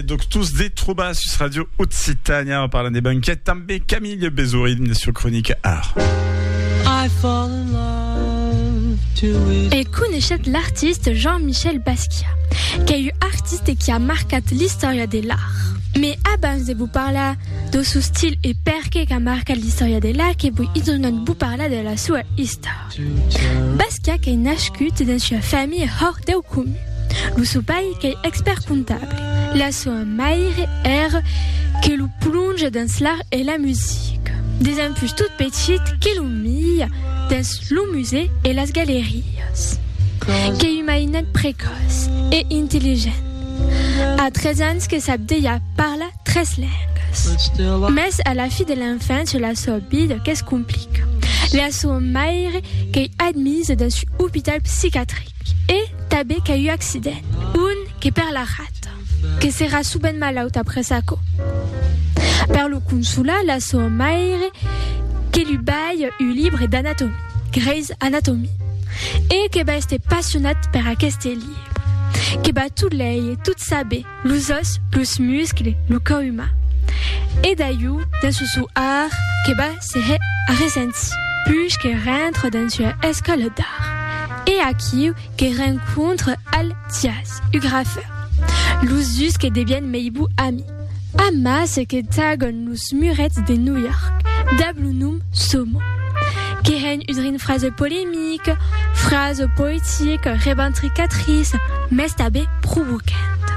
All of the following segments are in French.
et donc tous des troubas sur Radio Occitania. On parle des banquettes. També Camille Bézourine sur Chronique Art. Et connaissez l'artiste Jean-Michel Basquiat, qui est un artiste et qui a marqué l'histoire de l'art. Mais avant de vous parler de ce style et perché qui a marqué l'histoire de l'art, que vous parler de la sua histoire. Basquiat est nascut dans une famille hors de commun. Le seu pai est expert comptable. La sua mère est qui le plonge dans l'art et la musique. Des impulses toutes petites qui l'ont mis dans le musée et les galeries. Qui est une maïnette précoce et intelligente. À 13 ans, que sa déjà parle 13 langues. Mais à la fin de l'enfance, la sua vie qu'est-ce complique. La sua mère qui est admise dans un hôpital psychiatrique. Et Tabé qui a eu accident. Une qui perd la rate. Qui sera souvent malade après sa co. Per le consulat, la sua mère qui lui baille un livre d'anatomie, Grey's Anatomy, et qui va être passionnée par aquest livre, qui va tout l'œil, tout saber, les os, les muscles, le corps humain. Et d'ailleurs, dans ce soir, qui va se ressentir, puis qui rentre dans une école d'art, et à qui rencontre Al Diaz, un graffeur, les us qui deviennent meilleurs amis. Amas que tagon los murettes de New York, d'ablunum somo. Qui règne une phrase polémique, phrase poétique, revendicatrice, mais tabé provocante.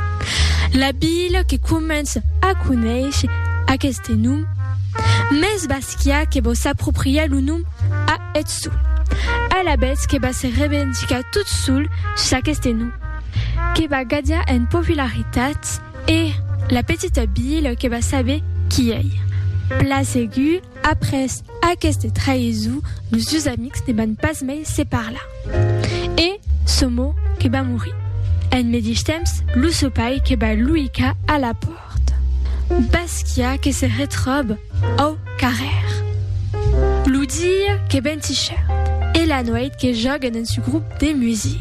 La bile qui commence à connaître à questenum, mais Basquiat qui va s'approprier le nom à être soul. À la bête qui va se revendiquer toute seule sur sa questenum, qui va gagner une popularité et la petite bille qui va savoir qui est. Place aiguë, après aquesta trahison, nos deux amis ne van pas mai séparar là. Et ce mot qui va mourir. En mateix temps, le seu pai qui va l'uicar à la porte. Basquiat qui se retrouve au carrer. L'oudir qui va en t-shirt. Et la nuit qui joue dans ce groupe de musique.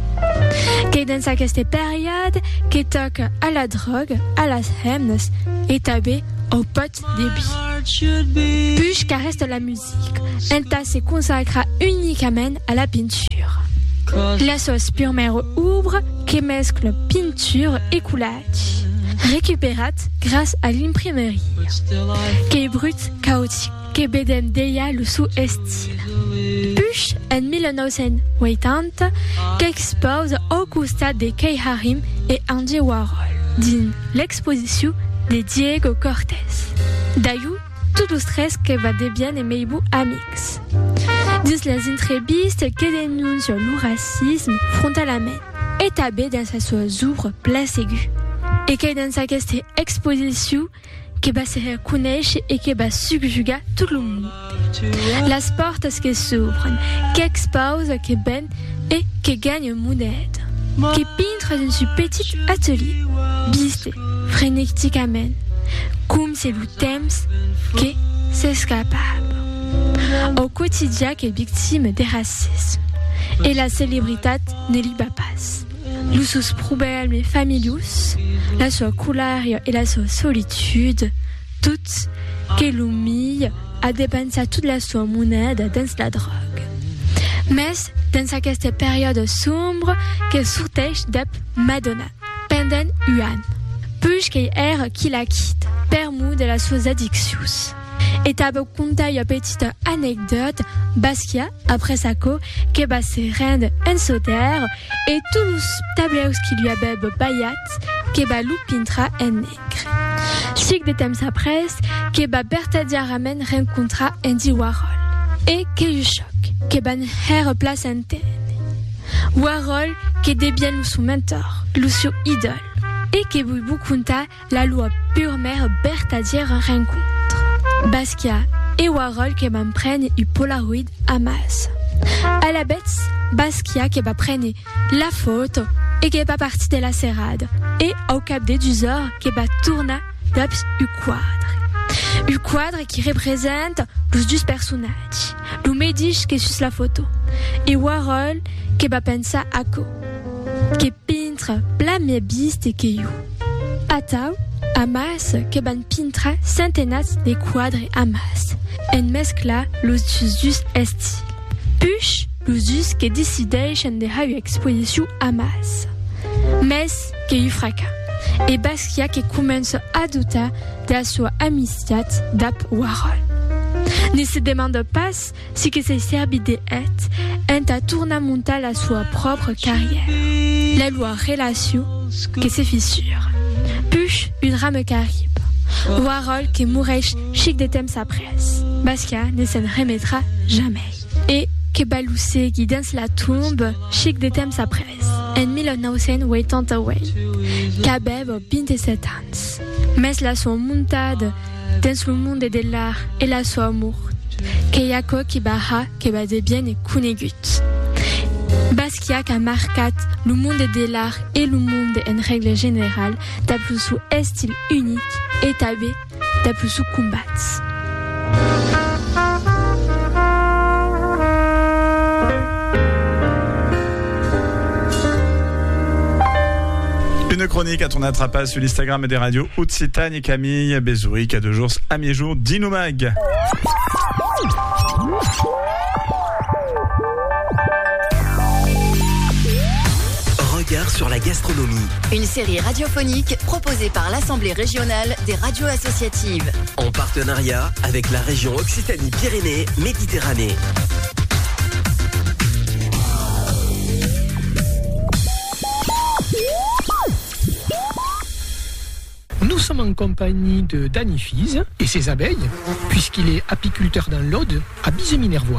Qui dans cette période qui toque à la drogue, à las hemnes et tabé au pot des billes. Puis qu'à reste la musique, elle se consacra uniquement à la peinture. La sauce pure mère ouvre qui mescle peinture et coulage, récupérate grâce à l'imprimerie, qui est brute, chaotique, qui bédem deia le sous-estile. Puis, en 1980, qui expose au costat de Kay Harim et Andy Warhol, dans l'exposition de Diego Cortés. D'ailleurs, tout le stress qui va devenir et meibou amix. Dans les entrevistes qui dénoncent le racisme frontalement, établi dans sa soie ouvre place aiguë. Et qui dans sa exposition qui va se reconnaître et qui va subjuguer tout le monde. Las portes qui s'ouvrent, qui exposent, qui baignent et qui gagnent monnaie. Qui peintre dans ce petit atelier, biste, frénétiquement, comme c'est le thème qui s'escapable. Au quotidien qui est victime des racismes. Et la célébrité ne lui va pas. Los problèmes familiaux, la sua couleur et la sua solitude, toutes qui l'humillent à dépenser toute la sua monnaie dans la drogue. Mais dans cette période sombre qui sortait de Madonna, pendant un an, puis qu'il est qui la quitte, permis de la sua addiction. Et à vous conter une petite anecdote, Basquiat, après sa co, qui va se rendre en sauterre, et tous les tableaux qui lui avaient bayat, qui va l'oupintra en nègre. Chic de temps après, qui va Bertadia Ramen rencontra Andy Warhol, et qui eut choc, qui va faire place en tête. Warhol, qui devient son mentor, son idole, et qui veut vous conter la loi pure mère Bertadia rencontre. Basquiat et Warhol qui va prendre une Polaroid à masse. À la bête, Basquiat qui va prendre la photo et qui va partir de la serrade. Et au cap des 2 heures qui va tourner un quadre. Un quadre qui représente les 2 personnages. Le médiche qui est sur la photo. Et Warhol qui va penser à quoi. Qui peintre plein mes bistes et qui you. Atau, amas que ban pintra centenas de quadre amas. En mescla l'usus estil. Puch, l'usus que decideixen de haver exposició amas. Mes que yu fracas. E Basquiat que comença a doutar da sua amistat d'ap Warhol. Ne se demanda pas si que se servi de a tournamuntar la sua propre carrière. La loi relation que se fissure. Puch, une rame caribe. Warhol que moureix chic de temps après. Basquiat ne s'en remettra jamais. Et que baloussegui dans la tombe chic de temps après. En 1988, qu'aveva 27 ans. Mais la sua muntada dans le monde de l'art et la sua mort, que yako qui baha que va de bien et conegut. Basquiat a marcat le monde de l'art et le monde en règle générale d'après son style unique et tabé d'après son combat. Une chronique à ton attrapage sur l'Instagram des radios Occitanie et Camille Bézouri qui a 2 jours à mi-jour d'Inomag. Regard sur la gastronomie. Une série radiophonique proposée par l'Assemblée régionale des radios associatives. En partenariat avec la région Occitanie-Pyrénées-Méditerranée. Nous sommes en compagnie de Dany Fize et ses abeilles, puisqu'il est apiculteur dans l'Aude, à Bizeminervois.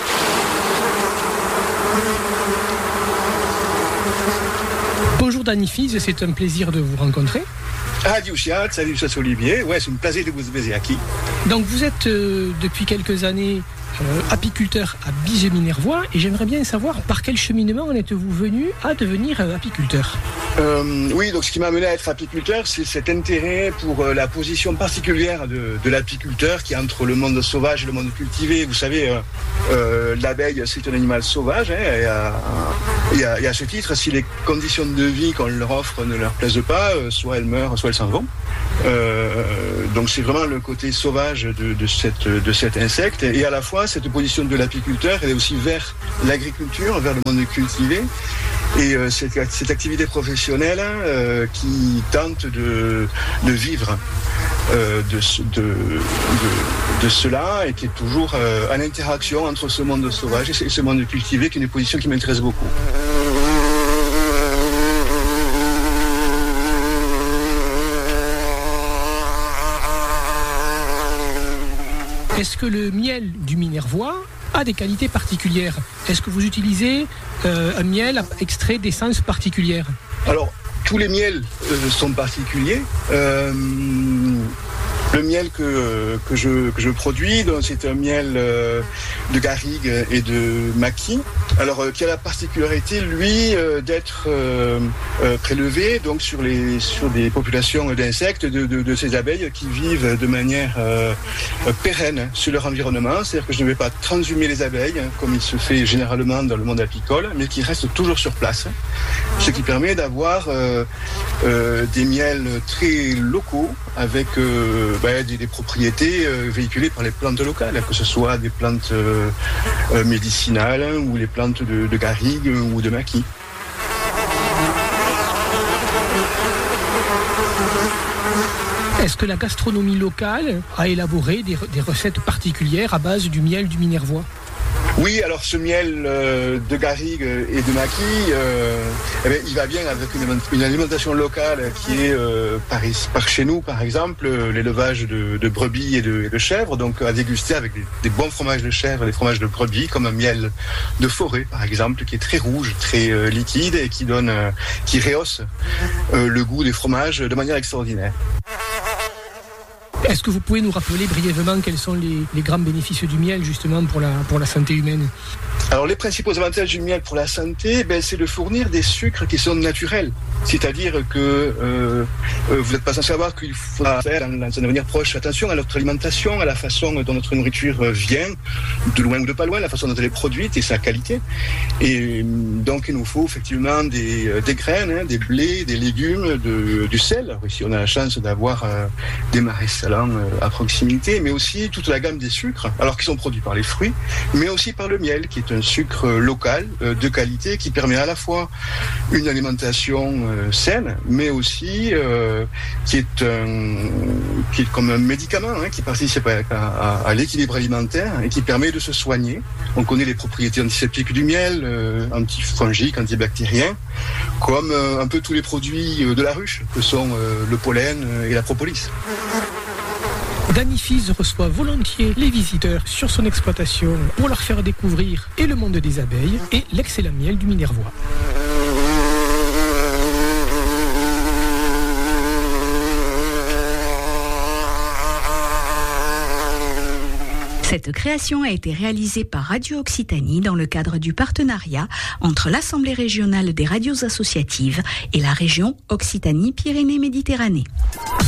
Bonjour Dany Fize, c'est un plaisir de vous rencontrer. Salut Olivier, ouais, c'est un plaisir de vous baiser ici. Donc vous êtes depuis quelques années apiculteur à Bizeminervois et j'aimerais bien savoir par quel cheminement en êtes-vous venu à devenir apiculteur. Oui, donc ce qui m'a amené à être apiculteur, c'est cet intérêt pour la position particulière de l'apiculteur qui est entre le monde sauvage et le monde cultivé. Vous savez, l'abeille, c'est un animal sauvage, hein, et à ce titre, si les conditions de vie qu'on leur offre ne leur plaisent pas, soit elles meurent, soit elles s'en vont. Donc c'est vraiment le côté sauvage de cet insecte, et à la fois cette position de l'apiculteur, elle est aussi vers l'agriculture, vers le monde cultivé, et cette activité professionnelle qui tente de vivre de cela, et qui est toujours en interaction entre ce monde sauvage et ce monde cultivé, qui est une position qui m'intéresse beaucoup. Est-ce que le miel du Minervois a des qualités particulières? Est-ce que vous utilisez un miel extrait d'essences particulières? Alors, tous les miels sont particuliers. Le miel que je produis, donc, c'est un miel de garrigue et de maquis. Alors, qui a la particularité, lui, d'être prélevé donc sur des populations d'insectes, de ces abeilles qui vivent de manière pérenne sur leur environnement. C'est-à-dire que je ne vais pas transhumer les abeilles, hein, comme il se fait généralement dans le monde apicole, mais qui restent toujours sur place. Ce qui permet d'avoir des miels très locaux avec des propriétés véhiculées par les plantes locales, que ce soit des plantes médicinales ou les plantes de garrigue ou de maquis. Est-ce que la gastronomie locale a élaboré des recettes particulières à base du miel du Minervois? Oui, alors ce miel de garrigue et de maquis, il va bien avec une alimentation locale qui est par chez nous, par exemple, l'élevage de brebis et de chèvres, donc à déguster avec des bons fromages de chèvre et des fromages de brebis, comme un miel de forêt, par exemple, qui est très rouge, très liquide et qui rehausse le goût des fromages de manière extraordinaire. Est-ce que vous pouvez nous rappeler brièvement quels sont les grands bénéfices du miel justement pour la santé humaine? Alors les principaux avantages du miel pour la santé, c'est de fournir des sucres qui sont naturels. C'est-à-dire que vous n'êtes pas sans savoir qu'il faut faire dans un avenir proche attention à notre alimentation, à la façon dont notre nourriture vient, de loin ou de pas loin, la façon dont elle est produite et sa qualité. Et donc il nous faut effectivement des graines, des blés, des légumes, du sel. Alors, ici on a la chance d'avoir des marais salants à proximité, mais aussi toute la gamme des sucres, alors qui sont produits par les fruits, mais aussi par le miel, qui est un sucre local, de qualité, qui permet à la fois une alimentation saine, mais aussi qui est comme un médicament, qui participe à l'équilibre alimentaire et qui permet de se soigner. On connaît les propriétés antiseptiques du miel, antifongiques, antibactériens, comme un peu tous les produits de la ruche, que sont le pollen et la propolis. Dany Fize reçoit volontiers les visiteurs sur son exploitation pour leur faire découvrir et le monde des abeilles et l'excellent miel du Minervois. Cette création a été réalisée par Radio Occitanie dans le cadre du partenariat entre l'Assemblée régionale des radios associatives et la région Occitanie-Pyrénées-Méditerranée.